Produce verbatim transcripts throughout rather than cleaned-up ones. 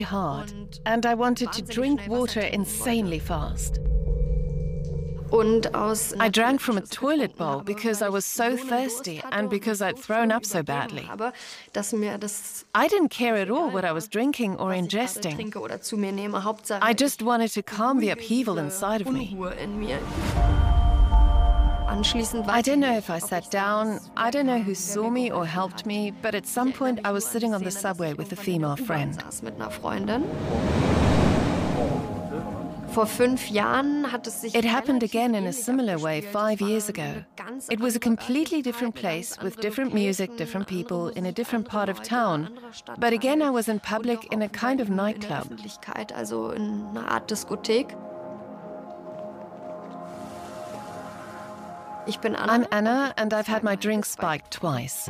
hard, and I wanted to drink water insanely fast. I drank from a toilet bowl because I was so thirsty and because I'd thrown up so badly. I didn't care at all what I was drinking or ingesting. I just wanted to calm the upheaval inside of me. I don't know if I sat down, I don't know who saw me or helped me, but at some point I was sitting on the subway with a female friend. It happened again in a similar way five years ago. It was a completely different place with different music, different people, in a different part of town. But again, I was in public in a kind of nightclub. I'm Anna, and I've had my drink spiked twice.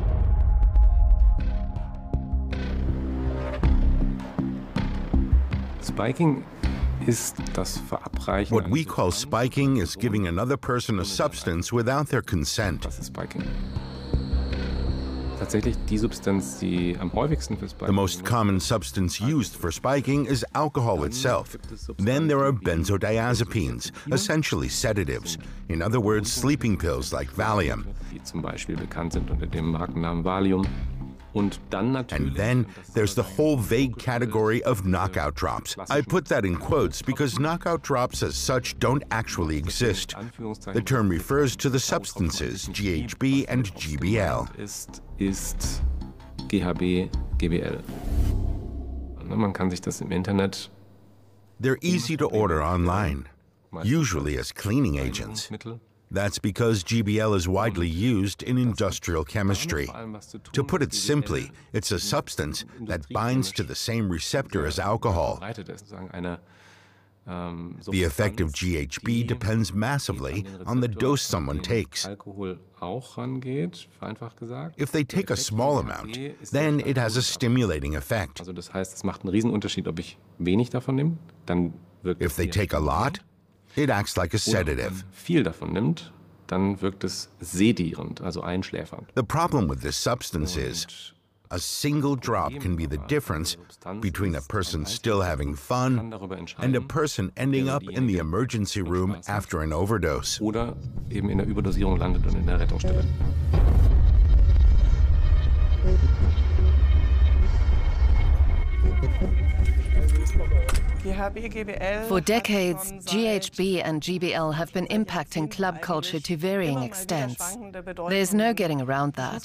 Spiking ist das Verabreichen. What we call spiking is giving another person a substance without their consent. Was ist Spiking? Tatsächlich die Substanz, die am häufigsten für Spiking. The most common substance used for spiking is alcohol itself. Then there are benzodiazepines, essentially sedatives. In other words, sleeping pills like Valium. Die zum Beispiel bekannt sind unter dem Markennamen Valium. And then there's the whole vague category of knockout drops. I put that in quotes because knockout drops as such don't actually exist. The term refers to the substances G H B and G B L. Ist, ist G H B, G B L. Man kann sich das im Internet. They're easy to order online, usually as cleaning agents. That's because G B L is widely used in industrial chemistry. To put it simply, it's a substance that binds to the same receptor as alcohol. The effect of G H B depends massively on the dose someone takes. If they take a small amount, then it has a stimulating effect. If they take a lot, it acts like a sedative. Viel davon nimmt, dann wirkt es sedierend, also einschläfernd. The problem with this substance is a single drop can be the difference between a person still having fun and a person ending up in the emergency room after an overdose. Oder eben in der Überdosierung landet und in der Rettungsstelle. For decades, G H B and G B L have been impacting club culture to varying extents. There's no getting around that.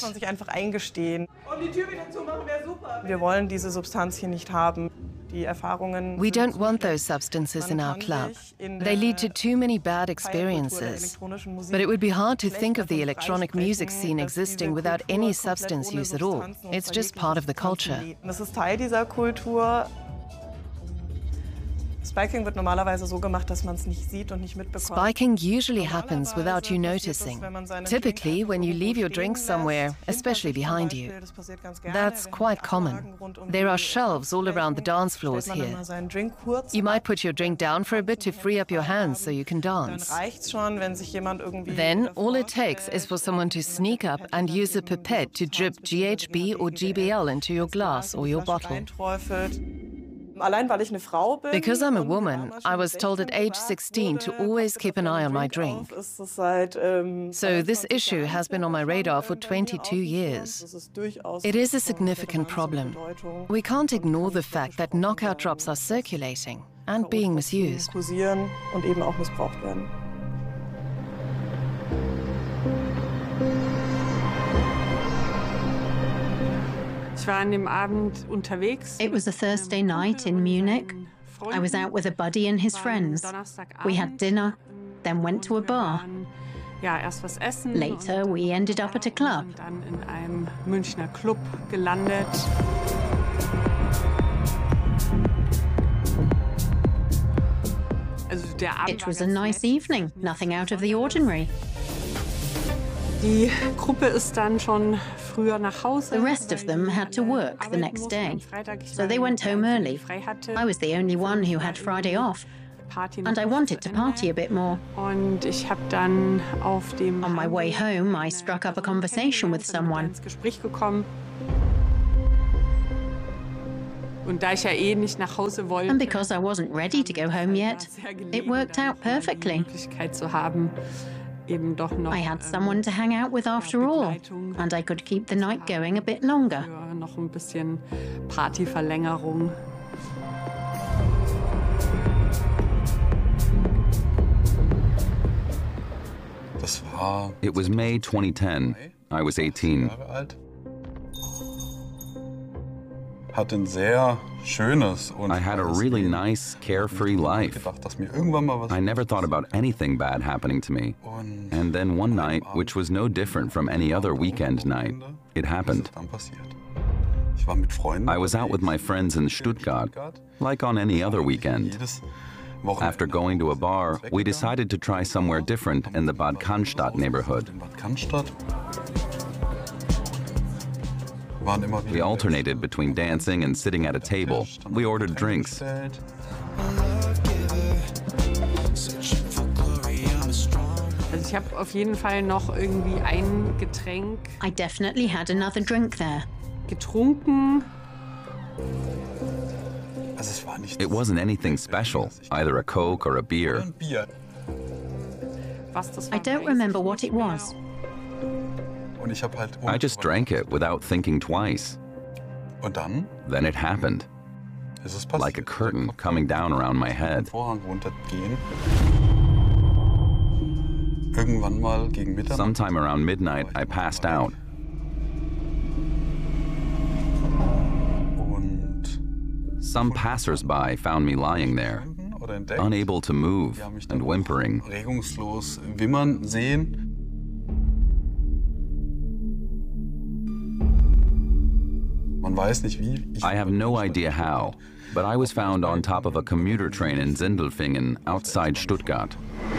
We don't want those substances in our club. They lead to too many bad experiences. But it would be hard to think of the electronic music scene existing without any substance use at all. It's just part of the culture. Spiking usually happens without you noticing. Typically, when you leave your drinks somewhere, especially behind you. That's quite common. There are shelves all around the dance floors here. You might put your drink down for a bit to free up your hands so you can dance. Then, all it takes is for someone to sneak up and use a pipette to drip G H B or G B L into your glass or your bottle. Because I'm a woman, I was told at age sixteen to always keep an eye on my drink. So this issue has been on my radar for twenty-two years. It is a significant problem. We can't ignore the fact that knockout drops are circulating and being misused. It was a Thursday night in Munich. I was out with a buddy and his friends. We had dinner, then went to a bar. Later, we ended up at a club. It was a nice evening, nothing out of the ordinary. Die Gruppe ist dann schon früher nach Hause. The rest of them had to work the next day, so they went home early. I was the only one who had Friday off, and I wanted to party a bit more. Und ich habe dann auf dem On my way home, I struck up a conversation with someone. ins Gespräch gekommen. Und da ich ja eh nicht nach Hause wollte, And because I wasn't ready to go home yet, it worked out perfectly. Möglichkeit zu haben, eben doch noch I had someone to hang out with after all, and I could keep the night going a bit longer. für noch ein bisschen Partyverlängerung. It was May twenty ten. I was eighteen. I had a really nice, carefree life. I never thought about anything bad happening to me. And then one night, which was no different from any other weekend night, it happened. I was out with my friends in Stuttgart, like on any other weekend. After going to a bar, we decided to try somewhere different in the Bad Cannstatt neighborhood. We alternated between dancing and sitting at a table. We ordered drinks. Also ich habe auf jeden Fall noch irgendwie ein Getränk I definitely had another drink there. getrunken. It wasn't anything special, either a Coke or a beer. Was das I war, don't weiß remember ich what nicht it mehr. was. I just drank it without thinking twice. Then it happened, like a curtain coming down around my head. Sometime around midnight, I passed out. Some passers-by found me lying there, unable to move and whimpering. I have no idea how, but I was found on top of a commuter train in Sindelfingen, outside Stuttgart.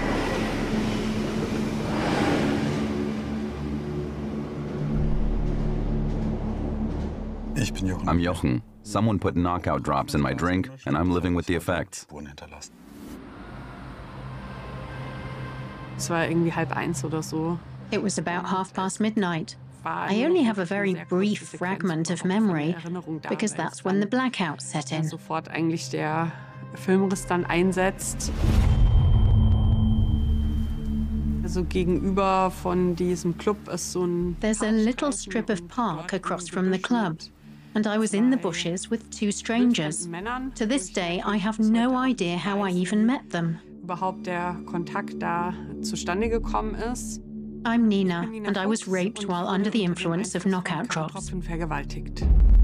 I'm Jochen. Someone put knockout drops in my drink, and I'm living with the effects. Es war irgendwie halb eins oder so. It was about half past midnight. I only have a very brief fragment of memory because that's when the blackout set in. Sofort eigentlich der Filmriss dann einsetzt. Also gegenüber von diesem Club ist so ein There's a little strip of park across from the club, and I was in the bushes with two strangers. To this day, I have no idea how I even met them. Überhaupt der Kontakt da zustande gekommen ist. I'm Nina, and I was raped while under the influence of knockout drops. Vergewaltigt.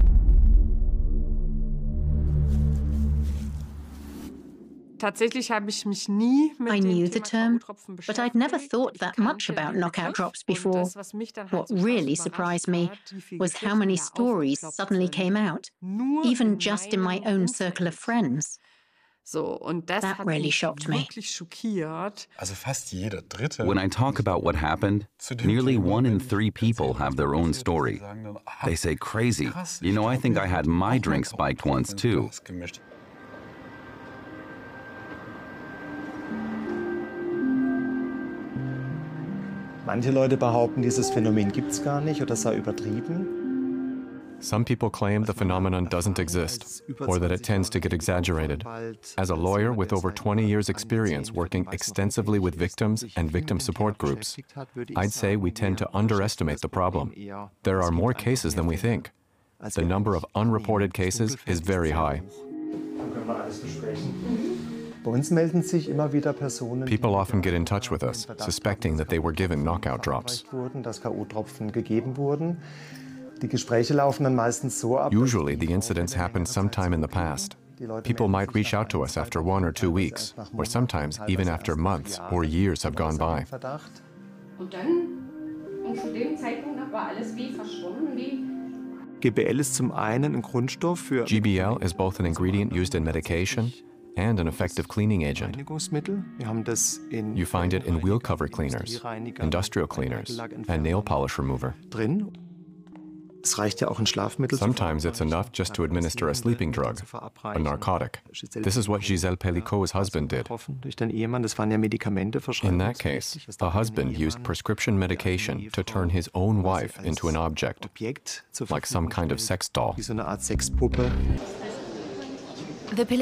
Tatsächlich habe ich mich nie mit I dem knew Thema the term, K O-Tropfen but I'd never beschäftigt. thought Ich that kannte much about den knockout Begriff drops und before. das, was mich dann halt What so krass really überrascht surprised me hat, wie viele was how Geschichten many da stories aufgeploppt suddenly sind. came out, Nur even just in my meinem own Umfeld. circle of friends. So, und das That hat really mich shocked me. wirklich schockiert. When I talk about what happened, nearly one in three people have their own story. They say, crazy. You know, I think I had my drink spiked once too. Manche Leute behaupten, dieses Phänomen gibt's gar nicht oder sei übertrieben. Some people claim the phenomenon doesn't exist, or that it tends to get exaggerated. As a lawyer with over twenty years' experience working extensively with victims and victim support groups, I'd say we tend to underestimate the problem. There are more cases than we think. The number of unreported cases is very high. Bei uns melden sich immer wieder Personen, People often get in touch with us, suspecting that they were given knockout drops. wurden, dass K O-Tropfen gegeben wurden. Die Gespräche laufen dann meistens so ab. Usually, the incidents happened sometime in the past. People might reach out to us after one or two weeks, or sometimes even after months or years have gone by. Verdacht. Und dann, und zu dem Zeitpunkt war alles wie verschwunden, wie G B L ist zum einen ein Grundstoff für G B L is both an ingredient used in medication and an effective cleaning agent. Reinigungsmittel. Wir haben das in You find it in wheel cover cleaners, industrial cleaners, and nail polish remover. drin. Es reicht ja auch ein Schlafmittel. zu Sometimes it's enough just to administer a sleeping drug, a narcotic. This is what Giselle Pellicot's husband did. Getroffen durch den Ehemann. Das waren ja Medikamente In that case, a husband used prescription medication to turn his own wife into an object, Objekt zur like some kind of sex doll. Wie so eine Art Sexpuppe. The